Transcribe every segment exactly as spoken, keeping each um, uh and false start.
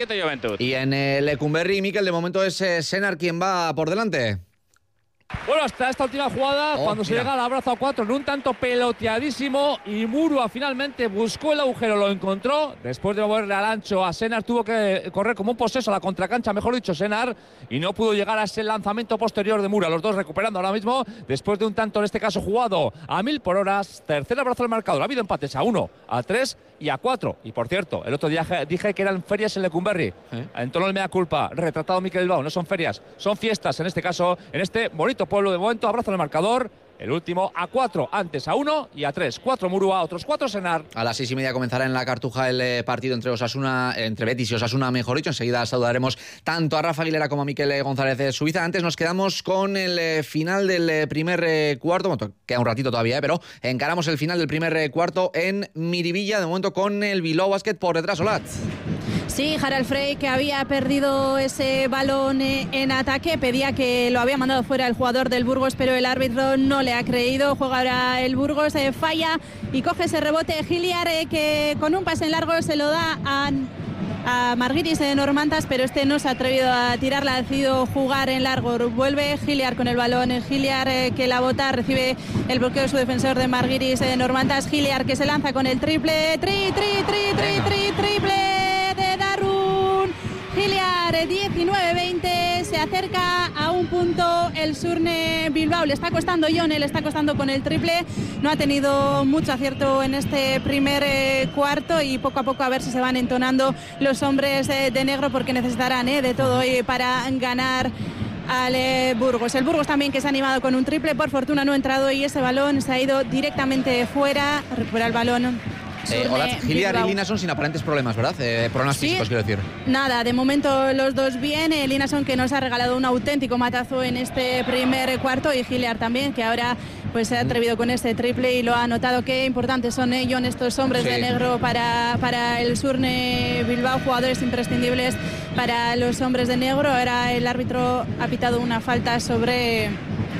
siete Juventud. Y en el Lecumberri, Miquel, de momento es eh, Senar quien va por delante. Bueno, hasta esta última jugada, oh, cuando se mira. llega al abrazo a cuatro en un tanto peloteadísimo, y Murua finalmente buscó el agujero, lo encontró. Después de moverle al ancho a Senar, tuvo que correr como un poseso a la contracancha, mejor dicho, Senar, y no pudo llegar a ese lanzamiento posterior de Murua. Los dos recuperando ahora mismo, después de un tanto, en este caso, jugado a mil por horas. Tercer abrazo del marcador. Ha habido empates a uno, a tres y a cuatro. Y por cierto, el otro día dije que eran ferias en Lecumberri. ¿Eh? En tono de mea culpa, retratado Miquel Bilbao. No son ferias, son fiestas en este caso, en este bonito pueblo. De momento, abrazo en el marcador. El último a cuatro, antes a uno y a tres. Cuatro Murua, otros cuatro Senar. A las seis y media comenzará en la Cartuja el eh, partido entre Osasuna, entre Betis y Osasuna, mejor dicho. Enseguida saludaremos tanto a Rafa Aguilera como a Miquel González de Suiza. Antes nos quedamos con el eh, final del eh, primer eh, cuarto. Bueno, queda un ratito todavía, eh, pero encaramos el final del primer eh, cuarto en Miribilla. De momento con el Bilbao Basket por detrás. Olat. Sí, Harald Frey, que había perdido ese balón en ataque, pedía que lo había mandado fuera el jugador del Burgos, pero el árbitro no le ha creído. Juega ahora el Burgos, eh, falla y coge ese rebote Giliar, eh, que con un pase en largo se lo da a, a Marguiris de Normantas, pero este no se ha atrevido a tirarla, ha decidido jugar en largo. Vuelve Giliar con el balón, Giliar eh, que la bota, recibe el bloqueo de su defensor de Marguiris de Normantas. Giliar que se lanza con el triple, tri, tri, tri, tri, tri, triple de Darun Giliar, diecinueve veinte, se acerca a un punto el Surne Bilbao. Le está costando Ione, le está costando con el triple, no ha tenido mucho acierto en este primer eh, cuarto, y poco a poco a ver si se van entonando los hombres eh, de negro, porque necesitarán eh, de todo hoy para ganar al eh, Burgos. El Burgos también, que se ha animado con un triple, por fortuna no ha entrado y ese balón se ha ido directamente fuera. Recupera el balón Eh, Olat, Giliar y Linason sin aparentes problemas, ¿verdad? Eh, problemas sí, físicos, quiero decir. Nada, de momento los dos bien. Eh, Linason, que nos ha regalado un auténtico matazo en este primer cuarto, y Giliar también, que ahora pues se ha atrevido con este triple y lo ha notado. Qué importantes son ellos, estos hombres sí. de negro para, para el Surne Bilbao, jugadores imprescindibles para los hombres de negro. Ahora el árbitro ha pitado una falta sobre...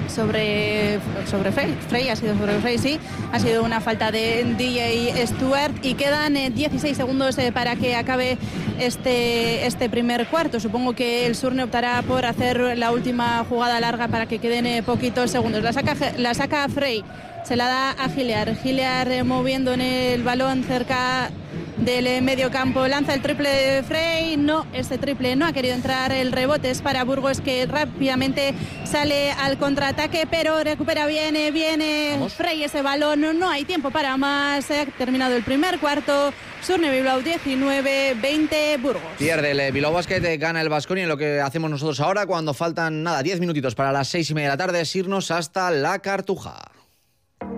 sobre sobre Frey, Frey ha sido sobre Frey, sí, ha sido una falta de D J Stewart, y quedan eh, dieciséis segundos eh, para que acabe este este primer cuarto. Supongo que el Surne optará por hacer la última jugada larga para que queden eh, poquitos segundos. La saca la saca Frey, se la da a Giliar, Giliar eh, moviendo en el balón cerca del medio campo, lanza el triple de Frey, no, este triple no ha querido entrar. El rebote es para Burgos, que rápidamente sale al contraataque, pero recupera bien, viene Frey ese balón, no, no hay tiempo para más. Se ha terminado el primer cuarto. Surne Bilbao diecinueve veinte Burgos. Pierde el Bilbao Basket, gana el Baskonia. En lo que hacemos nosotros ahora, cuando faltan nada diez minutitos para las seis y media de la tarde, es irnos hasta la Cartuja.